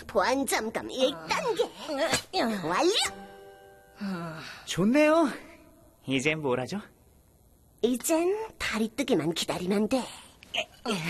보안 점검 1단계 완료! 좋네요. 이젠 뭘 하죠? 이젠 다리 뜨기만 기다리면 돼.